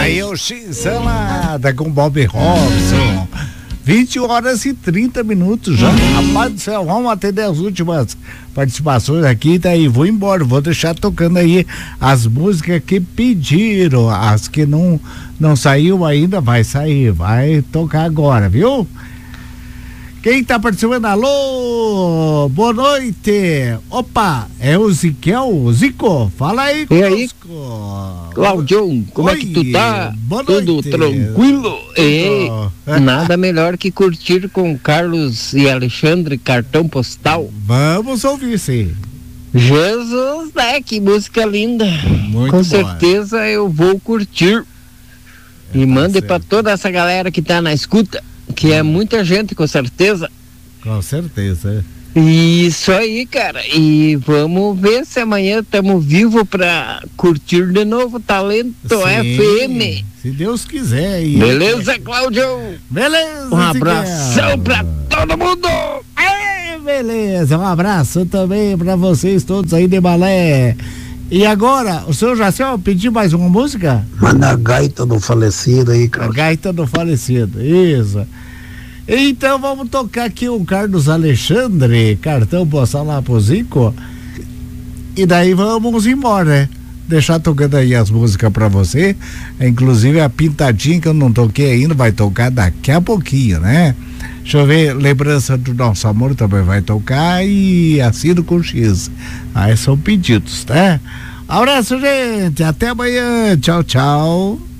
Aí o X-Salada com Bob Robson. 20h30 já. Rapaz do céu, vamos atender as últimas participações aqui, daí vou embora, vou deixar tocando aí as músicas que pediram, as que não saiu ainda, vai sair, vai tocar agora, viu? Quem tá participando? Alô, boa noite. Opa, é o Zico, fala aí conosco. E aí, Claudião, como é que tu tá? Boa Tudo noite. Tranquilo? Nada melhor que curtir com Carlos e Alexandre, Cartão Postal. Vamos ouvir, sim. Jesus, né? Que música linda. Muito com boa. certeza eu vou curtir. E mande pra toda essa galera que tá na escuta, que é muita gente, com certeza. Com certeza. Isso aí, cara. E vamos ver se amanhã estamos vivos pra curtir de novo Talento FM. Se Deus quiser. Beleza, Cláudio? Beleza. Um abração pra todo mundo. Beleza, um abraço também pra vocês todos aí de Balé. E agora, o senhor Jacel pediu mais uma música? Manda a gaita do falecido aí, cara. A gaita do falecido, isso. Então vamos tocar aqui o Carlos Alexandre, Cartão Postal lá pro Zico. E daí vamos embora, né? Deixar tocando aí as músicas pra você. Inclusive a Pintadinha, que eu não toquei ainda, vai tocar daqui a pouquinho, né? Deixa eu ver, Lembrança do Nosso Amor também vai tocar e Assino com X. Aí são pedidos, né? Abraço, gente, até amanhã, tchau, tchau.